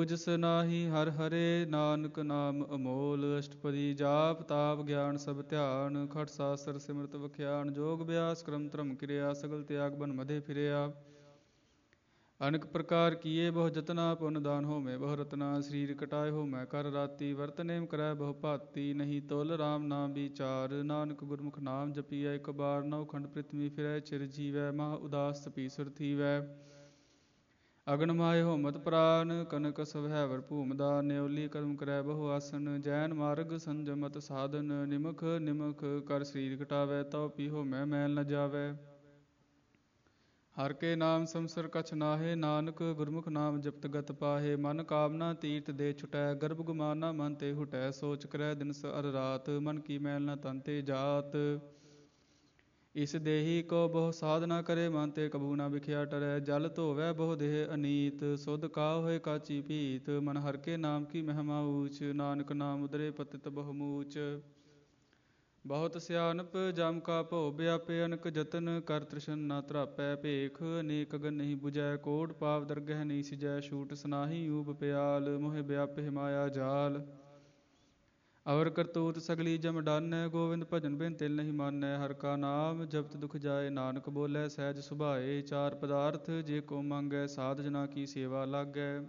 ਜਿਸ ਨਾਹੀ ਹਰ ਹਰੇ, ਨਾਨਕ ਨਾਮ ਅਮੋਲ। ਅਸ਼ਟਪਦੀ ਜਾਪ ਤਾਪ ਗਿਆਨ ਸਭ ਧਿਆਨ, ਖਟ ਸਾਸਤਰ ਸਿਮਰਤ ਵਖਿਆਨ। ਜੋਗ ਬਿਆਸ ਕਰਮ ਧਰਮ ਕਿਰਿਆ, ਸਗਲ ਤਿਆਗ ਬਨ ਮਧੇ ਫਿਰਿਆ। ਅਨੇਕ ਪ੍ਰਕਾਰ ਕੀਏ ਬਹੁ ਜਤਨਾ, ਪੁੰਨ ਦਾਨ ਹੋਮੇ ਬਹੁ ਰਤਨਾ। ਸਰੀਰ ਕਟਾਏ ਹੋਮੈ ਕਰ ਰਾਤੀ, ਵਰਤ ਨੇਮ ਕਰੈ ਬਹੁ ਭਾਤੀ। ਨਹੀਂ ਤੋਲ ਰਾਮ ਨਾਮ ਵਿਚਾਰ, ਨਾਨਕ ਗੁਰਮੁਖ ਨਾਮ ਜਪੀਐ ਇੱਕ ਬਾਰ। ਨਉ ਖੰਡ ਪ੍ਰਿਥਵੀ ਫਿਰੈ ਚਿਰ ਜੀਵੈ, ਮਹਾ ਉਦਾਸ ਤਪੀ ਸੁਰ ਥੀਵੈ। ਅਗਨ ਮਾਏ ਹੋਮਤ ਪ੍ਰਾਨ, ਕਨਕ ਸਵੈ ਭਰਪੂਮ ਦਾਨ। ਨਿਉਲੀ ਕਰਮ ਕਰੈ ਬਹੁ ਆਸਨ, ਜੈਨ ਮਾਰਗ ਸੰਜਮਤ ਸਾਧਨ। ਨਿਮਖ ਨਿਮਖ ਕਰ ਸਰੀਰ ਕਟਾਵੈ, ਤਉ ਪੀ ਹੋਮੈ ਮੈਲ ਨ ਜਾਵੈ। ਹਰਿ ਕੇ ਨਾਮ ਸੰਸਰ ਕਛ ਨਾਹੇ, ਨਾਨਕ ਗੁਰਮੁਖ ਨਾਮ ਜਪਤ ਗਤ ਪਾਹੇ। ਮਨ ਕਾਮਨਾ ਤੀਰਥ ਦੇ ਛੁਟੈ, ਗਰਭ ਗੁਮਾਨਾ ਮਨ ਤੇ ਹੁਟੈ। ਸੋਚ ਕਰੈ ਦਿਨਸ ਅਰ ਰਾਤ, ਮਨ ਕੀ ਮੈਲ ਨ ਤਨ ਤੇ ਜਾਤ। ਇਸ ਦੇਹੀ ਕੋ ਬਹੁ ਸਾਧਨਾ ਕਰੇ, ਮਨ ਤੇ ਕਬੂ ਨਾ ਵਿਖਿਆ ਟਰੈ। ਜਲ ਧੋਵੈ ਬਹੁ ਦੇਹ ਅਨੀਤ, ਸੁਧ ਕਾ ਹੋਏ ਕਾਚੀ ਭੀਤ। ਮਨ ਹਰਿ ਕੇ ਨਾਮ ਕੀ ਮਹਿਮਾ ਊਚ, ਨਾਨਕ ਨਾਮ ਉਦਰੇ ਪਤਿਤ ਬਹੁ ਮੂਚ। ਬਹੁਤ ਸਿਆਣਪ ਜਮ ਕਾ ਭਉ ਵਿਆਪੇ, ਅਨਕ ਜਤਨ ਕਰ ਤ੍ਰਿਸ਼ਨ ਨਾ ਤਰਾਪੈ। ਭੇਖ ਅਨੇਕ ਅਗਨ ਨਹੀਂ ਬੁਝੈ, ਕੋਟ ਪਾਪ ਦਰਗਹਿ ਨਹੀਂ ਸਿਜੈ। ਛੂਟ ਸਨਾਹੀ ਊਬ ਪਿਆਲ, ਮੋਹਿ ਵਿਆਪਿ ਮਾਇਆ ਜਾਲ। ਅਵਰ ਕਰਤੂਤ ਸਗਲੀ ਜਮ ਡਾਨੈ, ਗੋਵਿੰਦ ਭਜਨ ਬਿਨ ਤਿਲ ਨਹੀਂ ਮਾਨੈ। ਹਰਿ ਕਾ ਨਾਮ ਜਪਤ ਦੁਖ ਜਾਏ, ਨਾਨਕ ਬੋਲੇ ਸਹਿਜ ਸੁਭਾਏ। ਚਾਰ ਪਦਾਰਥ ਜੇ ਕੋ ਮੰਗੈ, ਸਾਧ ਜਨਾ ਕੀ ਸੇਵਾ ਲਾਗੈ।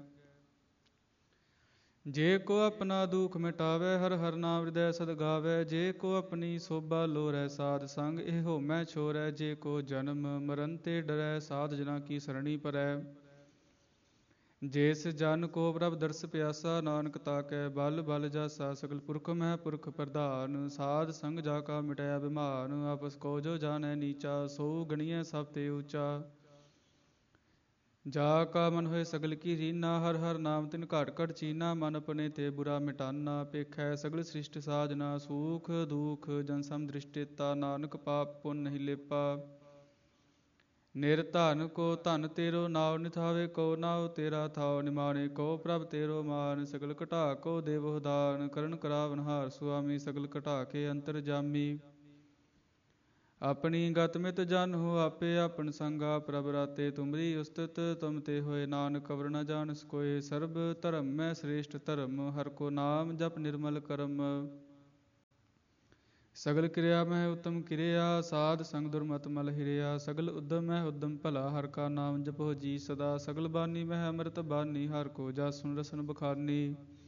ਜੇ ਕੋ ਆਪਣਾ ਦੁਖ ਮਿਟਾਵੈ, ਹਰਿ ਹਰਿ ਨਾਮ ਹਿਰਦੈ ਸਦ ਗਾਵੈ। ਜੇ ਕੋ ਆਪਣੀ ਸੋਭਾ ਲੋਰੈ, ਸਾਧ ਸੰਗ ਇਹ ਹੋਮੈ ਛੋਰੈ। ਜੇ ਕੋ ਜਨਮ ਮਰਨ ਤੇ ਡਰੈ, ਸਾਧ ਜਨਾ ਕੀ ਸਰਣੀ ਪਰੈ। ਜਿਸ ਜਨ ਕੋ ਪ੍ਰਭ ਦਰਸ ਪਿਆਸਾ, ਨਾਨਕ ਤਾ ਕੈ ਬਲ ਬਲ ਜਾਸਾ। ਸਗਲ ਪੁਰਖ ਮਹਿ ਪੁਰਖ ਪ੍ਰਧਾਨ, ਸਾਧ ਸੰਗ ਜਾ ਕਾ ਮਿਟਿਆ ਬਿਮਾਨ। ਆਪਸ ਕੋ ਜੋ ਜਾਣੈ ਨੀਚਾ, ਸੋ ਗਣੀਐ ਸਭ ਤੇ ਊਚਾ। ਜਾ ਕਾ ਮਨ ਹੋਏ ਸਗਲ ਕੀ ਰੀਨਾ, ਹਰਿ ਹਰਿ ਨਾਮ ਤਿਨ ਘਟ ਘਟ ਚੀਨਾ। ਮਨ ਆਪਣੇ ਤੇ ਬੁਰਾ ਮਿਟਾਨਾ, ਪੇਖੈ ਸਗਲ ਸ੍ਰਿਸ਼ਟ ਸਾਜਨਾ। ਸੂਖ ਦੂਖ ਜਨ ਸਮ ਦ੍ਰਿਸ਼ਟੇਤਾ, ਨਾਨਕ ਪਾਪ ਪੁੰਨ ਨਹੀਂ ਲੇਪਾ। ਨਿਰਧਨ ਕੋ ਧਨ ਤੇਰੋ, ਨਾਉ ਨਿਥਾਵੇ ਕੋ ਨਾਉ ਤੇਰਾ ਥਾਉ। ਨਿਮਾਣੇ ਕੋ ਪ੍ਰਭ ਤੇਰੋ ਮਾਨ, ਸਗਲ ਘਟਾ ਕੋ ਦੇਵੋ ਦਾਨ। ਕਰਨ ਕਰਾਵਨਹਾਰ ਸੁਆਮੀ, ਸਗਲ ਘਟਾ ਕੇ ਅੰਤਰ ਜਾਮੀ। ਆਪਣੀ ਗਤ ਮਿਤ ਜਾਨਹੁ ਆਪੇ, ਆਪਨ ਸੰਗਾ ਪ੍ਰਭ ਰਾਤੇ। ਤੁਮਰੀ ਉਸਤਤ ਤੁਮ ਤੇ ਹੋਏ, ਨਾਨਕ ਕਵਰ ਨ ਜਾਣਸ ਕੋਇ। ਸਰਬ ਧਰਮ ਮੈਂ ਸ੍ਰੇਸ਼ਟ ਧਰਮ, ਹਰਿ ਕੋ ਨਾਮ ਜਪ ਨਿਰਮਲ ਕਰਮ। ਸਗਲ ਕਿਰਿਆ ਮਹਿ ਉੱਤਮ ਕਿਰਿਆ, ਸਾਧ ਸੰਗ ਦੁਰਮਤ ਮਲ ਹਿਰਿਆ। ਸਗਲ ਉਦਮ ਮਹਿ ਉਦਮ ਭਲਾ, ਹਰਿ ਕਾ ਨਾਮ ਜਪੋ ਜੀ ਸਦਾ। ਸਗਲ ਬਾਣੀ ਮਹਿ ਅੰਮ੍ਰਿਤ ਬਾਣੀ, ਹਰਿ ਕੋ ਜਸ ਸੁਨ ਰਸਨ ਬਖਾਨੀ।